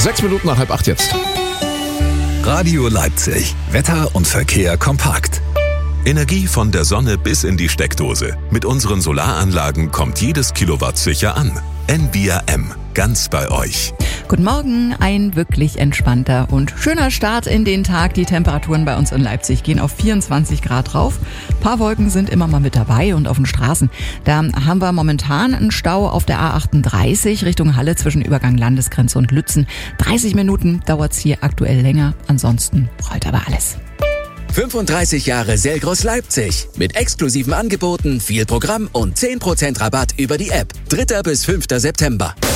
6 Minuten nach 7:30 jetzt. Radio Leipzig. Wetter und Verkehr kompakt. Energie von der Sonne bis in die Steckdose. Mit unseren Solaranlagen kommt jedes Kilowatt sicher an. NBRM, ganz bei euch. Guten Morgen, ein wirklich entspannter und schöner Start in den Tag. Die Temperaturen bei uns in Leipzig gehen auf 24 Grad rauf. Ein paar Wolken sind immer mal mit dabei und auf den Straßen. Da haben wir momentan einen Stau auf der A38 Richtung Halle zwischen Übergang Landesgrenze und Lützen. 30 Minuten dauert's hier aktuell länger. Ansonsten rollt aber alles. 35 Jahre Selgros Leipzig. Mit exklusiven Angeboten, viel Programm und 10% Rabatt über die App. 3. bis 5. September.